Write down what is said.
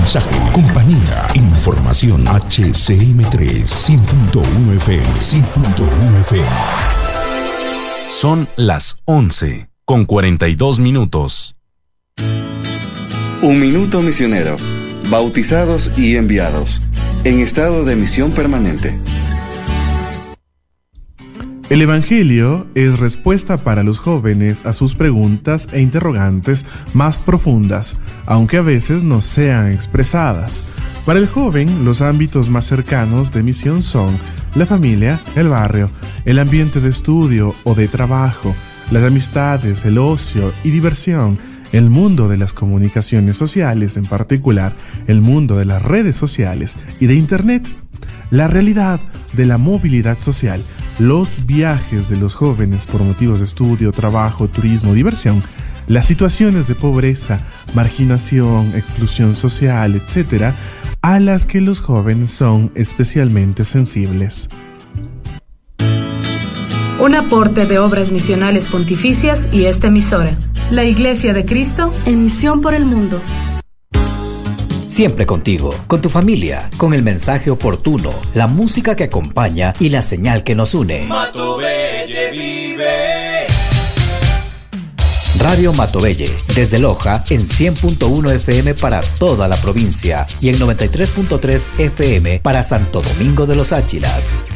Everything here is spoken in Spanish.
aprendizaje, compañía, información. HCM3 100.1 FM, 100.1 FM. Son las 11:42. Un minuto misionero. Bautizados y enviados. En estado de misión permanente. El Evangelio es respuesta para los jóvenes a sus preguntas e interrogantes más profundas, aunque a veces no sean expresadas. Para el joven, los ámbitos más cercanos de misión son la familia, el barrio, el ambiente de estudio o de trabajo, las amistades, el ocio y diversión, el mundo de las comunicaciones sociales, en particular el mundo de las redes sociales y de Internet, la realidad de la movilidad social, los viajes de los jóvenes por motivos de estudio, trabajo, turismo, diversión, las situaciones de pobreza, marginación, exclusión social, etc., a las que los jóvenes son especialmente sensibles. Un aporte de Obras Misionales Pontificias y esta emisora. La Iglesia de Cristo en misión por el mundo. Siempre contigo, con tu familia, con el mensaje oportuno, la música que acompaña y la señal que nos une. Matovelle vive. Radio Matovelle, desde Loja en 100.1 FM para toda la provincia y en 93.3 FM para Santo Domingo de los Áchilas.